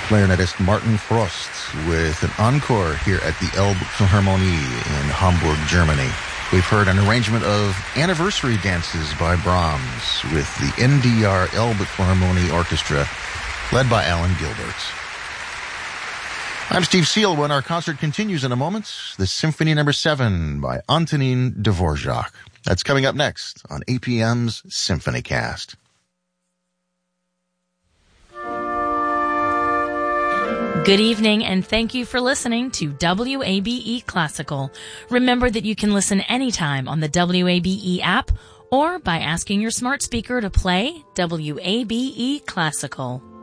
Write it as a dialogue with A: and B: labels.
A: clarinetist Martin Frost with an encore here at the Elbphilharmonie in Hamburg, Germany. We've heard an arrangement of Anniversary Dances by Brahms with the NDR Elbphilharmonie Orchestra, led by Alan Gilbert. I'm Steve Sealwyn. Our concert continues in a moment. The Symphony No. 7 by Antonin Dvorak. That's coming up next on APM's Symphony Cast.
B: Good evening, and thank you for listening to WABE Classical. Remember that you can listen anytime on the WABE app or by asking your smart speaker to play WABE Classical.